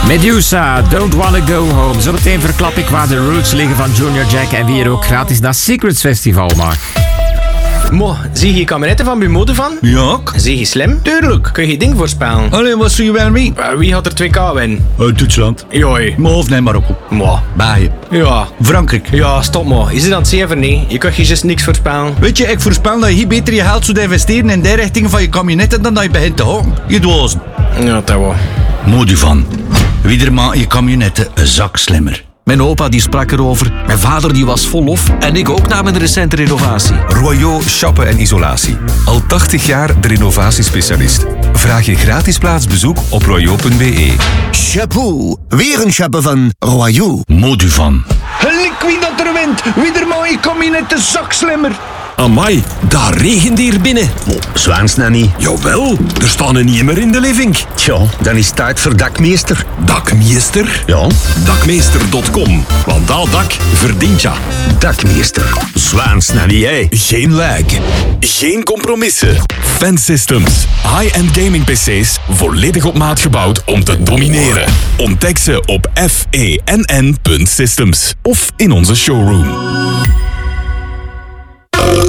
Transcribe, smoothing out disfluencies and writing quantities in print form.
Medusa, Don't Wanna Go Home. Zometeen verklap ik waar de roots liggen van Junior Jack en wie er ook gratis naar Secrets Festival mag. Mo, zie je kabinetten van uw mode van? Ja, Zie je slim? tuurlijk. Kun je ding voorspellen? Allee, wat zie je wel mee? Wie had er 2K winnen? Duitsland. Joi. Of nee, Marokko. Mo. België. Ja. Frankrijk. Ja, stop mo. Is het aan het zeven? Nee. Je kunt je juist niks voorspellen. Weet je, ik voorspel dat je hier beter je geld zou investeren in die richting van je kabinetten dan dat je begint te houden. Je dwazen. Ja, dat wel. Modi van. Wie maakt je kabinetten een zak slimmer. Mijn opa die sprak erover, mijn vader die was vol lof en ik ook na mijn recente renovatie. Royaux Chappen en Isolatie. Al 80 jaar de renovatiespecialist. Vraag je gratis plaatsbezoek op royaux.be. Chapeau, weer een chapeau van Royaux. Modi van. Gelijk wie dat er wint. Wie maakt je kabinetten een zak slimmer. Amai, daar regent hier binnen. Zwaans nou niet. Jawel, er staan een niet meer in de living. Tja, dan is het tijd voor dakmeester. Dakmeester? Ja, Dakmeester.com. Want dat dak verdient ja. dakmeester. Zwaans nou niet, hè. Geen lag. Geen compromissen. Fansystems. High-end gaming PC's. Volledig op maat gebouwd om te domineren. Ontdek ze op fenn.systems. Of in onze showroom.